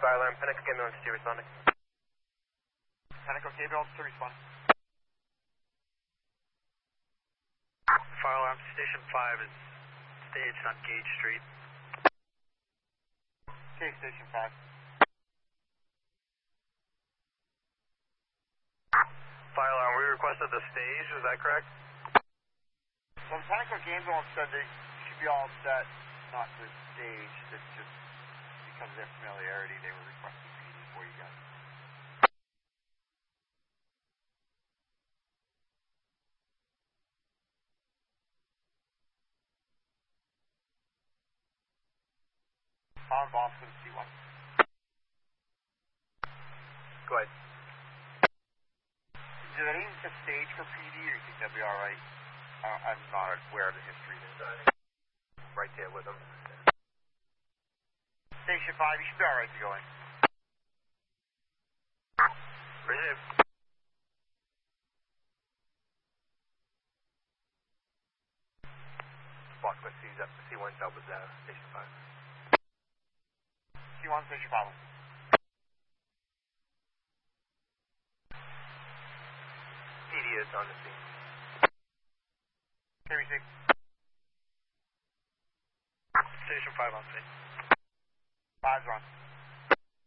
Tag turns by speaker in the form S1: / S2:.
S1: Fire alarm, Pinnacle ambulance 2 responding.
S2: Pinnacle ambulance 2 responding.
S3: Fire alarm, station 5 is staged on Gage Street.
S2: Okay, station 5.
S1: Fire alarm, we requested the stage, is that correct?
S2: So the Pinnacle ambulance said they should be all set, not the stage, that's just because of their familiarity, they were requesting PD for you guys. Power Boston C1.
S1: Go ahead.
S2: Do they need to stage for PD, or you think they'll be alright? I'm not aware of the history there.
S1: Right there with them.
S2: Station 5, you should be alright to go in.
S1: Resume. Block by C1 Delta Station 5.
S2: C1, Station 5.
S1: PD is on the scene.
S2: KBC.
S3: Station 5 on scene.
S2: 5's on.